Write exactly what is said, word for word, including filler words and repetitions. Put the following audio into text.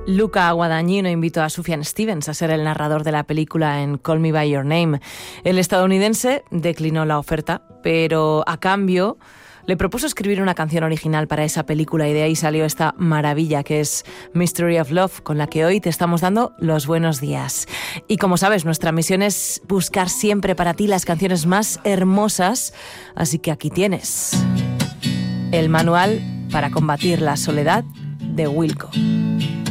Luca Guadagnino invitó a Sufjan Stevens a ser el narrador de la película en Call Me By Your Name. El estadounidense declinó la oferta, pero a cambio le propuso escribir una canción original para esa película y de ahí salió esta maravilla que es Mystery of Love, con la que hoy te estamos dando los buenos días. Y como sabes, nuestra misión es buscar siempre para ti las canciones más hermosas, así que aquí tienes el manual para combatir la soledad de Wilco.